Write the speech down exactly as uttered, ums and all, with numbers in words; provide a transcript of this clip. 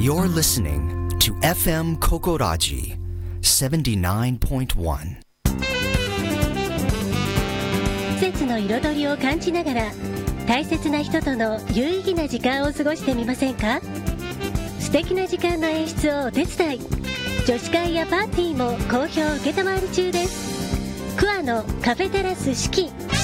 You're listening to エフエム Kokorajiセブンティナインポイントワン。 季節の彩りを感じながら大切な人との有意義な時間を過ごしてみませんか？素敵な時間の演出をお手伝い、女子会やパーティーも好評受けたまわり中です。クアのカフェテラス四季。